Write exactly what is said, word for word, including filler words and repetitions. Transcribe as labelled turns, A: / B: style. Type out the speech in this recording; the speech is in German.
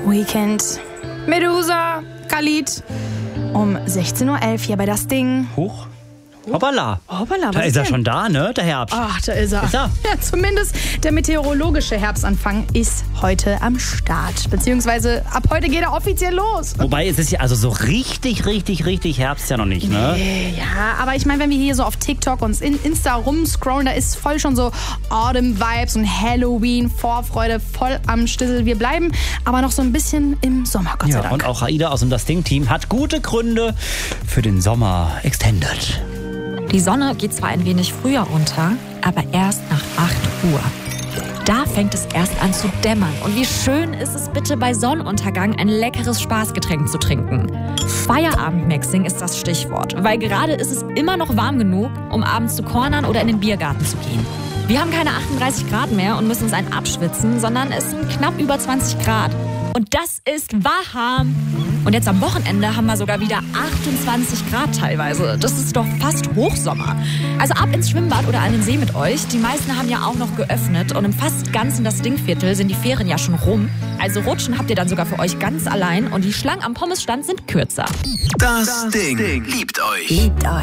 A: Weekend. Medusa, Khalid. Um sechzehn Uhr elf hier bei Das Ding.
B: Huch. Hoppala.
A: Hoppala, was
B: Da ist
A: ist
B: er
A: denn?
B: schon da, ne? Der Herbst.
A: Ach, da ist er.
B: Ist er?
A: Ja, zumindest der meteorologische Herbstanfang ist heute am Start. Beziehungsweise ab heute geht er offiziell los.
B: Wobei es ist ja also so richtig, richtig, richtig Herbst ja noch nicht, ne?
A: Ja, aber ich meine, wenn wir hier so auf TikTok und in Insta rumscrollen, da ist voll schon so Autumn-Vibes und Halloween, Vorfreude voll am Stissel. Wir bleiben aber noch so ein bisschen im Sommer, Gott sei
B: Ja,
A: Dank.
B: und auch Aida aus dem Das Ding-Team hat gute Gründe für den Sommer Extended.
C: Die Sonne geht zwar ein wenig früher unter, aber erst nach acht Uhr. Da fängt es erst an zu dämmern. Und wie schön ist es bitte bei Sonnenuntergang ein leckeres Spaßgetränk zu trinken. Feierabendmixing ist das Stichwort, weil gerade ist es immer noch warm genug, um abends zu cornern oder in den Biergarten zu gehen. Wir haben keine achtunddreißig Grad mehr und müssen uns einen abschwitzen, sondern es sind knapp über zwanzig Grad. Und das ist warm. Und jetzt am Wochenende haben wir sogar wieder achtundzwanzig Grad teilweise. Das ist doch fast Hochsommer. Also ab ins Schwimmbad oder an den See mit euch. Die meisten haben ja auch noch geöffnet. Und im fast ganzen Das Ding-Viertel sind die Ferien ja schon rum. Also rutschen habt ihr dann sogar für euch ganz allein. Und die Schlangen am Pommesstand sind kürzer.
D: Das Ding liebt euch.
A: Liebt euch.